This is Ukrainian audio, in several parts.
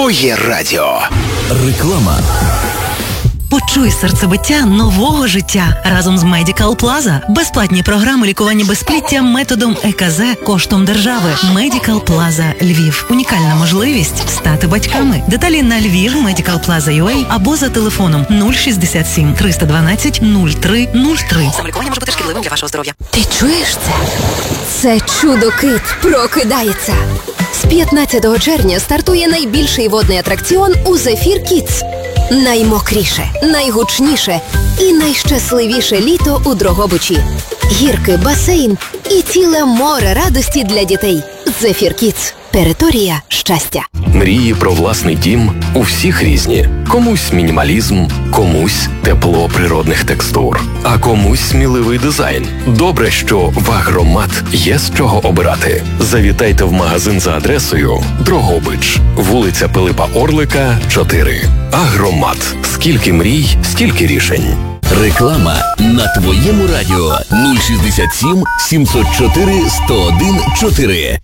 Твоє радіо. Реклама. Почуй серцебиття нового життя разом з Medical Plaza. Безплатні програми лікування безпліття методом ЕКЗ коштом держави. Medical Plaza Львів. Унікальна можливість стати батьками. Деталі на Львів, Medical Plaza UA або за телефоном 067 312 0303. Самолікування може бути шкідливим для вашого здоров'я. Ти чуєш це? Це чудо-кит прокидається. З 15 червня стартує найбільший водний атракціон у Зефір Кідс. Наймокріше, найгучніше і найщасливіше літо у Дрогобичі. Гірки, басейн і ціле море радості для дітей. Зефір Кідс. Територія щастя. Мрії про власний дім у всіх різні. Комусь мінімалізм, комусь тепло природних текстур, а комусь сміливий дизайн. Добре, що в Агромат є з чого обирати. Завітайте в магазин за адресою Дрогобич, вулиця Пилипа Орлика, 4. Агромат. Скільки мрій, стільки рішень. Реклама на Твоєму радіо 067 704 101 4.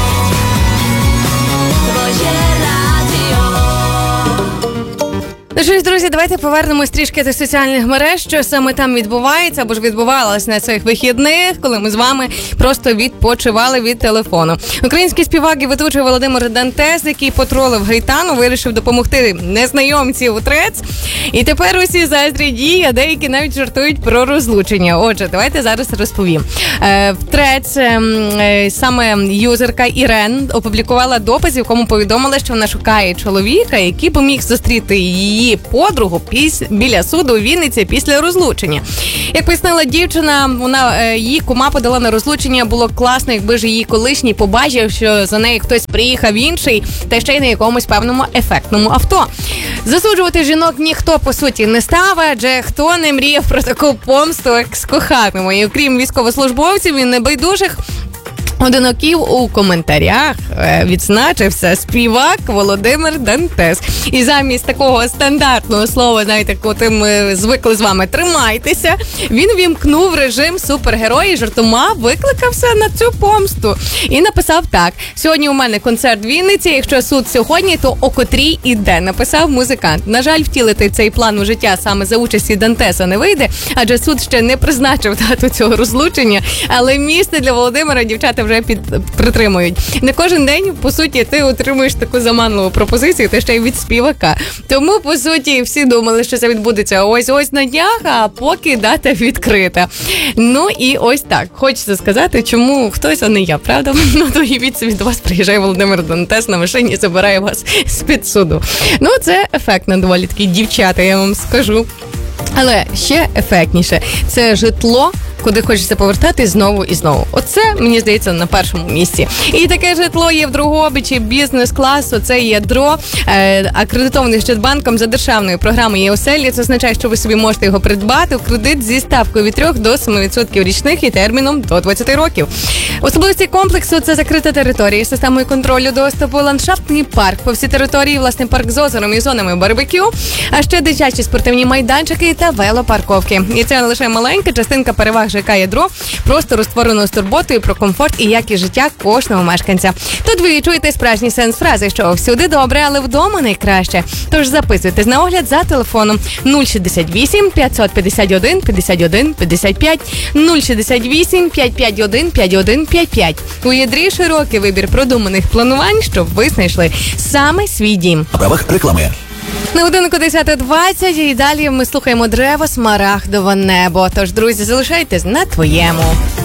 Ну що ж, друзі, давайте повернемось трішки до соціальних мереж, що саме там відбувається, або ж відбувалось на цих вихідних, коли ми з вами просто відпочивали від телефону. Український співак і ведучий Володимир Дантес, який потролив Гайтану, вирішив допомогти незнайомці у Трец. І тепер усі заздрять, а деякі навіть жартують про розлучення. Отже, давайте зараз розповім. В Трец саме юзерка Ірен опублікувала допис, в якому повідомила, що вона шукає чоловіка, який поміг зустріти її подругу біля суду у Вінниці після розлучення. Як пояснила дівчина, її кума подала на розлучення. Було класно, якби ж її колишній побачив, що за нею хтось приїхав інший, та ще й на якомусь певному ефектному авто. Засуджувати жінок ніхто, по суті, не став, адже хто не мріяв про таку помсту, як з коханими. І окрім військовослужбовців і небайдужих одиноків, у коментарях відзначився співак Володимир Дантес. І замість такого стандартного слова, знаєте, коли ми звикли з вами «тримайтеся», він вімкнув режим супергерої, жартома викликався на цю помсту. І написав так: «Сьогодні у мене концерт в Вінниці, якщо суд сьогодні, то о котрій іде», написав музикант. На жаль, втілити цей план у життя саме за участі Дантеса не вийде, адже суд ще не призначив дату цього розлучення, але місце для Володимира дівчата вже притримують. Не кожен день, по суті, ти отримуєш таку заманливу пропозицію, та ще й від співака. Тому, по суті, всі думали, що це відбудеться ось на днях, а поки дата відкрита. Ну і ось так. Хочеться сказати, чому хтось, а не я, правда? Ну, то уявіть собі, до вас приїжджає Володимир Дантес на машині і забирає вас з-під суду. Ну, це ефектно доволі такі дівчата, я вам скажу. Але ще ефектніше – це житло, куди хочеться повертати знову і знову. Оце, мені здається, на першому місці. І таке житло є в Дрогобичі, бізнес-класу, це ядро, акредитований Ощадбанком за державною програмою «Є-оселя». Це означає, що ви собі можете його придбати в кредит зі ставкою від 3 до 7% річних і терміном до 20 років. Особливості комплексу – це закрита територія, системою контролю доступу, ландшафтний парк по всій території, власне, парк з озером і зонами барбекю, а ще дитячі спортивні майданчики та велопарковки. І це лише маленька частинка переваг ЖК «Ядро», просто створеного з турботою про комфорт і якість життя кожного мешканця. Тут ви відчуєте справжній сенс фрази, що всюди добре, але вдома найкраще. Тож записуйтесь на огляд за телефоном 068 551 51 55 068 551 51 55. У «Ядрі» широкий вибір продуманих планувань, щоб ви знайшли саме свій дім. На правах реклами. На годинку 10:20 і далі ми слухаємо «Древо смарагдове небо». Тож, друзі, залишайтесь на Твоєму.